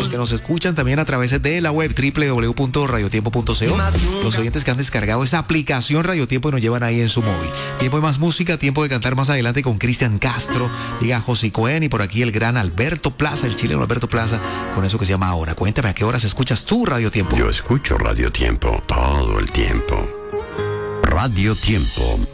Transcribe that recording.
los que nos escuchan también a través de la web www.radiotiempo.co, los oyentes que han descargado esa aplicación Radio Tiempo y nos llevan ahí en su móvil. Tiempo de más música, tiempo de cantar más adelante con Cristian Castro, diga José Cohen y por aquí el gran Alberto Plaza, el chileno Alberto Plaza, con eso que se llama Ahora. Cuéntame, ¿a qué horas escuchas tú Radio Tiempo? Yo escucho Radio Tiempo todo el tiempo. Radio Tiempo.